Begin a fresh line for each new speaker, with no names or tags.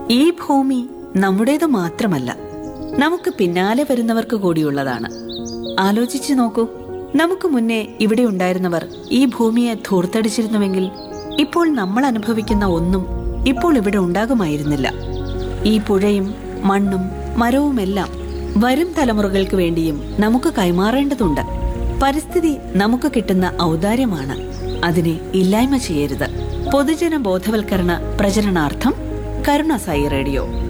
ഈ ഭൂമി നമ്മുടേത് മാത്രമല്ല, നമുക്ക് പിന്നാലെ വരുന്നവർക്ക് കൂടിയുള്ളതാണ്. ആലോചിച്ചു നോക്കൂ, നമുക്ക് മുന്നേ ഇവിടെ ഉണ്ടായിരുന്നവർ ഈ ഭൂമിയെ ധൂർത്തടിച്ചിരുന്നുവെങ്കിൽ ഇപ്പോൾ നമ്മൾ അനുഭവിക്കുന്ന ഒന്നും ഇപ്പോൾ ഇവിടെ ഉണ്ടാകുമായിരുന്നില്ല. ഈ പുഴയും മണ്ണും മരവുമെല്ലാം വരും തലമുറകൾക്ക് വേണ്ടിയും നമുക്ക് കൈമാറേണ്ടതുണ്ട്. പരിസ്ഥിതി നമുക്ക് കിട്ടുന്ന ഔദാര്യമാണ്, അതിനെ ഇല്ലായ്മ ചെയ്യരുത്. പൊതുജന ബോധവൽക്കരണ പ്രചരണാർത്ഥം കരുണ സായി റേഡിയോ.